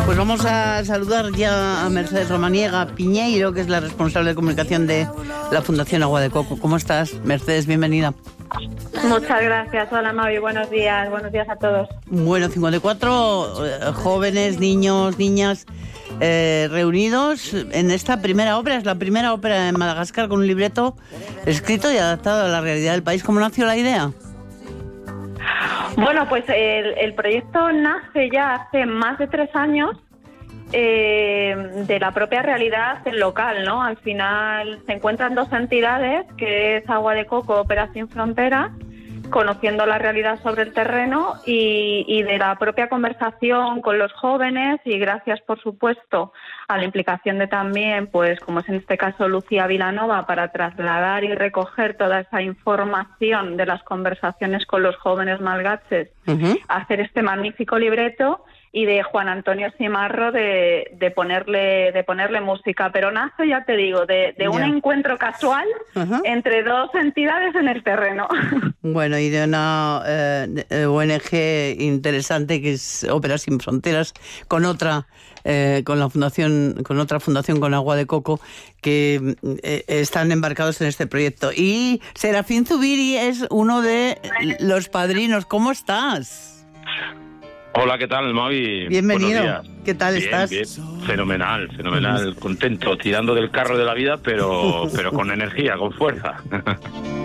Pues vamos a saludar ya a Mercedes Romaniega Piñeiro, que es la responsable de comunicación de la Fundación Agua de Coco. ¿Cómo estás, Mercedes? Bienvenida. Muchas gracias. Hola, Mavi. Buenos días a todos. Bueno, 54 jóvenes, niños, niñas reunidos en esta primera ópera. Es la primera ópera en Madagascar con un libreto escrito y adaptado a la realidad del país. ¿Cómo nació la idea? Bueno, pues el proyecto nace ya hace más de 3 años de la propia realidad local, ¿no? Al final se encuentran 2 entidades, que es Agua de Coco, Ópera Sin Fronteras, conociendo la realidad sobre el terreno y de la propia conversación con los jóvenes, y gracias, por supuesto, a la implicación de también, pues como es en este caso Lucía Vilanova, para trasladar y recoger toda esa información de las conversaciones con los jóvenes malgaches, hacer este magnífico libreto, y de Juan Antonio Simarro de ponerle música. Pero nace, ya te digo, de un encuentro casual entre 2 entidades en el terreno. Bueno, y de una ONG interesante que es Ópera Sin Fronteras, con otra fundación con Agua de Coco, que están embarcados en este proyecto. Y Serafín Zubiri es uno de los padrinos. ¿Cómo estás? Hola, ¿qué tal, Mavi? Bienvenido. Buenos días. ¿Qué tal estás? Bien. Fenomenal. Contento, tirando del carro de la vida, pero con energía, con fuerza.